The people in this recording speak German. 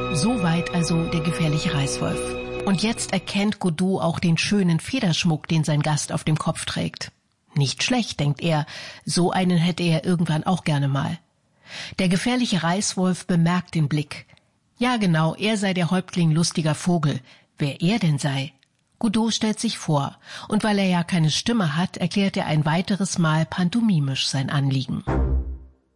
Soweit also der gefährliche Reißwolf. Und jetzt erkennt Godot auch den schönen Federschmuck, den sein Gast auf dem Kopf trägt. Nicht schlecht, denkt er, so einen hätte er irgendwann auch gerne mal. Der gefährliche Reißwolf bemerkt den Blick. Ja genau, er sei der Häuptling lustiger Vogel. Wer er denn sei? Godot stellt sich vor, und weil er ja keine Stimme hat, erklärt er ein weiteres Mal pantomimisch sein Anliegen.